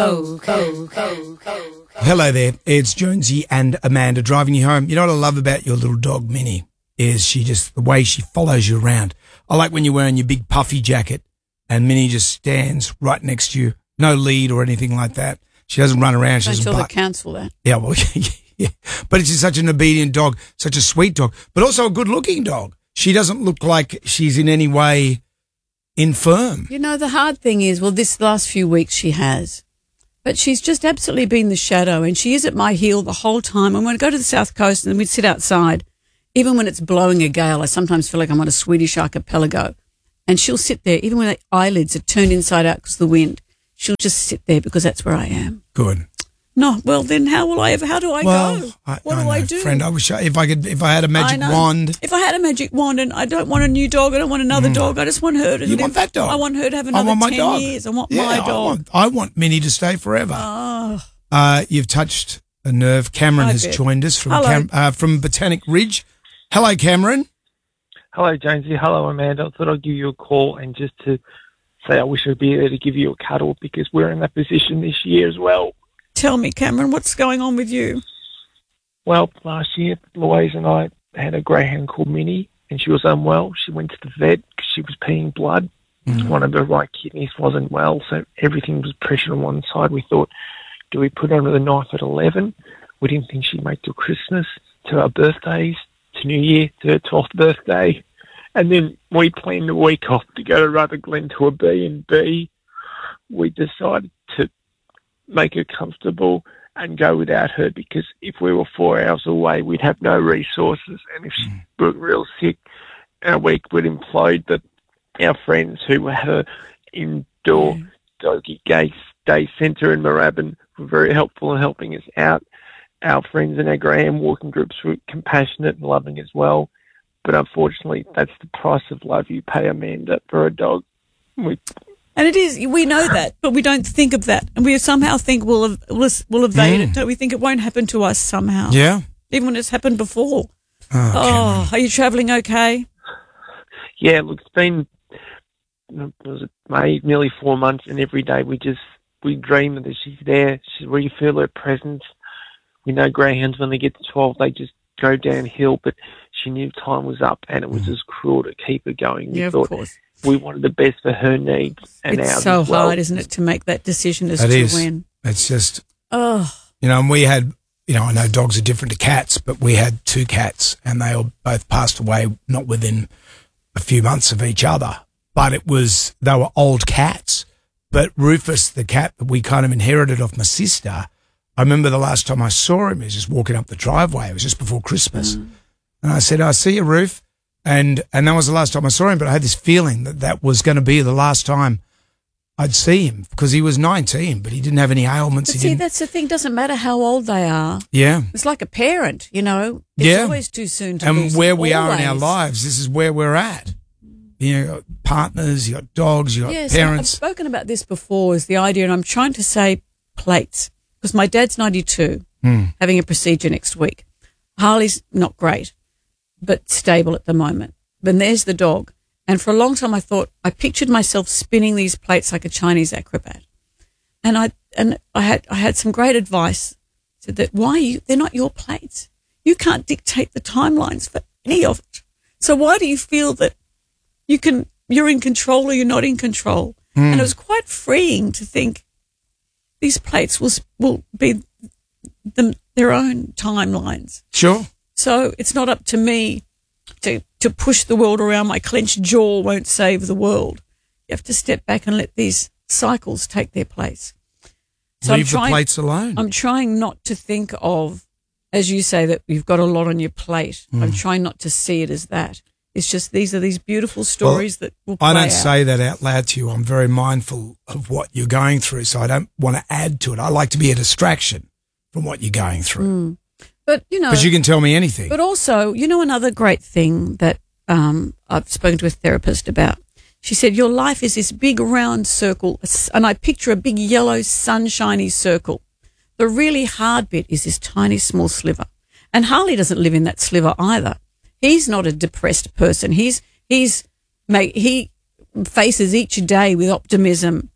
Hello there, it's Jonesy and Amanda driving you home. You know what I love about your little dog, Minnie, is the way she follows you around. I like when you're wearing your big puffy jacket and Minnie just stands right next to you. No lead or anything like that. She doesn't run around. She doesn't Until bark. they cancel that. Yeah, well, yeah. But it's such an obedient dog, such a sweet dog, but also a good-looking dog. She doesn't look like she's in any way infirm. You know, the hard thing is, well, this last few weeks she has, but she's just absolutely been the shadow, and she is at my heel the whole time. And when I go to the South Coast and we'd sit outside, even when it's blowing a gale, I sometimes feel like I'm on a Swedish archipelago, and she'll sit there, even when the eyelids are turned inside out because of the wind. She'll just sit there because that's where I am. Good. No, well then, how do I go? What do I do, friend? I wish if I had a magic wand. If I had a magic wand, and I don't want a new dog, I don't want another dog. I just want her to. You want that dog? I want her to have another 10 years. I want my dog. I want Minnie to stay forever. Oh. You've touched a nerve. Cameron has joined us from Botanic Ridge. Hello, Cameron. Hello, Jonesy. Hello, Amanda. I thought I'd give you a call and just to say I wish I'd be there to give you a cuddle because we're in that position this year as well. Tell me, Cameron, what's going on with you? Well, last year, Louise and I had a greyhound called Minnie, and she was unwell. She went to the vet because she was peeing blood. One of her right kidneys wasn't well, so everything was pressure on one side. We thought, do we put her under the knife at 11? We didn't think she'd make till Christmas, to our birthdays, to New Year, to her 12th birthday. And then we planned a week off to go to Rutherglen to a B&B. We decided to make her comfortable and go without her because if we were 4 hours away, we'd have no resources. And if she were real sick, our week would implode. That our friends who had an indoor doggy day centre in Moorabbin were very helpful in helping us out. Our friends in our greyhound walking groups were compassionate and loving as well. But unfortunately, that's the price of love you pay, Amanda, for a dog. And it is, we know that, but we don't think of that. And we somehow think we'll evade it. Don't we think it won't happen to us somehow? Yeah. Even when it's happened before. Oh, are you travelling okay? Yeah, look, it's been nearly 4 months, and every day we dream that she's there. We feel her presence. We know greyhounds, when they get to 12, they just go downhill, but she knew time was up, and it was just cruel to keep her going. Yeah, of course. We wanted the best for her needs and ours. It's so as well. hard, isn't it, to make that decision as it to is. when. It's just, and we had, I know dogs are different to cats, but we had 2 cats and they all both passed away not within a few months of each other. But they were old cats. But Rufus, the cat that we kind of inherited off my sister, I remember the last time I saw him, he was just walking up the driveway. It was just before Christmas. And I said, I see you, Roof. And that was the last time I saw him, but I had this feeling that was going to be the last time I'd see him because he was 19, but he didn't have any ailments. But that's the thing. Doesn't matter how old they are. Yeah. It's like a parent, It's always too soon to lose And where them, we are in our always. lives, this is where we're at. You got partners, you got dogs, you got parents. I've spoken about this before, is the idea, and I'm trying to say plates because my dad's 92, having a procedure next week. Harley's not great, but stable at the moment. But there's the dog. And for a long time I pictured myself spinning these plates like a Chinese acrobat. And I had some great advice. Said that they're not your plates. You can't dictate the timelines for any of it. So why do you feel that you're in control or you're not in control? And it was quite freeing to think these plates will be their own timelines. Sure. So it's not up to me to push the world around. My clenched jaw won't save the world. You have to step back and let these cycles take their place. So Leave the plates alone. I'm trying not to think of, as you say, that you've got a lot on your plate. I'm trying not to see it as that. It's just these are these beautiful stories that will play I don't out. say that out loud to you. I'm very mindful of what you're going through, so I don't want to add to it. I like to be a distraction from what you're going through. But, Because you can tell me anything. But also, another great thing that I've spoken to a therapist about. She said, your life is this big round circle, and I picture a big yellow sunshiny circle. The really hard bit is this tiny small sliver. And Harley doesn't live in that sliver either. He's not a depressed person. He faces each day with optimism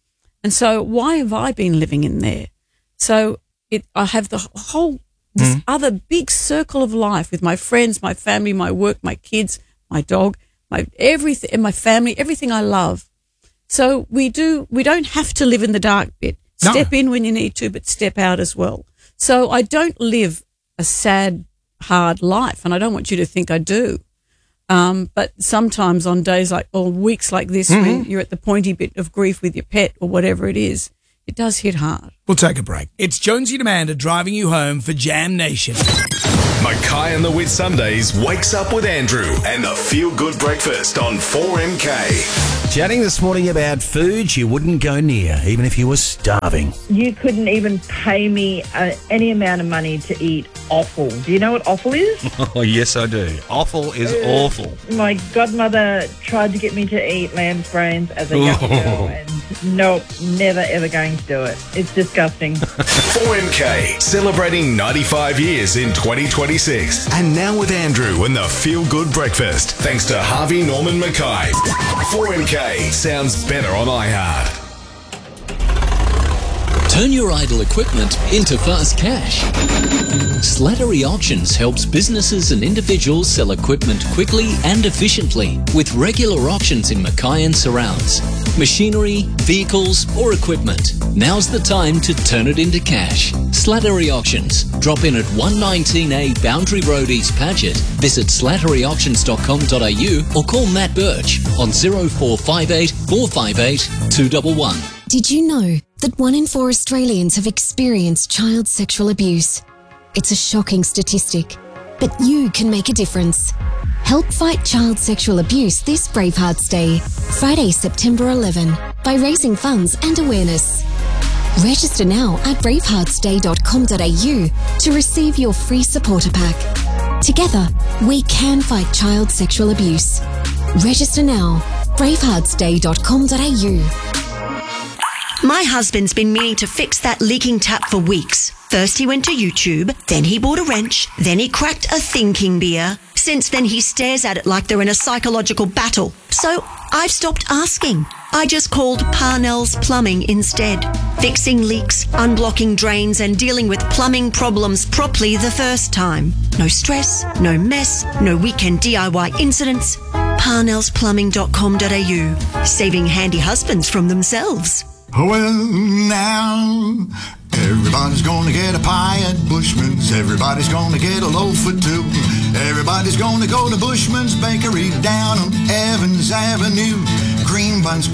And so why have I been living in there? So I have the whole, this other big circle of life with my friends, my family, my work, my kids, my dog, my everything, and my family, everything I love. So we don't have to live in the dark bit. No. Step in when you need to, but step out as well. So I don't live a sad, hard life, and I don't want you to think I do. But sometimes on days like, or weeks like this, when you're at the pointy bit of grief with your pet or whatever it is, it does hit hard. We'll take a break. It's Jonesy and Amanda driving you home for Jam Nation. Mackay and the Whitsundays wakes up with Andrew and the Feel Good Breakfast on 4MK. Chatting this morning about foods you wouldn't go near, even if you were starving. You couldn't even pay me any amount of money to eat offal. Do you know what offal is? Oh, yes, I do. Offal is awful. My godmother tried to get me to eat lamb's brains as a young girl, and nope, never ever going to do it. It's disgusting. 4MK, celebrating 95 years in 2026. And now with Andrew and the Feel Good Breakfast, thanks to Harvey Norman Mackay. 4MK sounds better on iHeart. Turn your idle equipment into fast cash. Slattery Auctions helps businesses and individuals sell equipment quickly and efficiently with regular auctions in Mackay and surrounds. Machinery, vehicles or equipment. Now's the time to turn it into cash. Slattery Auctions. Drop in at 119A Boundary Road, East Paget. Visit slatteryauctions.com.au or call Matt Birch on 0458 458 211. Did you know that 1 in 4 Australians have experienced child sexual abuse? It's a shocking statistic, but you can make a difference. Help fight child sexual abuse this Bravehearts Day, Friday, September 11, by raising funds and awareness. Register now at braveheartsday.com.au to receive your free supporter pack. Together, we can fight child sexual abuse. Register now, braveheartsday.com.au. My husband's been meaning to fix that leaking tap for weeks. First he went to YouTube, then he bought a wrench, then he cracked a thinking beer. Since then he stares at it like they're in a psychological battle. So I've stopped asking. I just called Parnell's Plumbing instead. Fixing leaks, unblocking drains and dealing with plumbing problems properly the first time. No stress, no mess, no weekend DIY incidents. Parnellsplumbing.com.au. Saving handy husbands from themselves. Well, now, everybody's gonna get a pie at Bushman's. Everybody's gonna get a loaf or two. Everybody's gonna go to Bushman's Bakery down on Evans Avenue. Cream buns,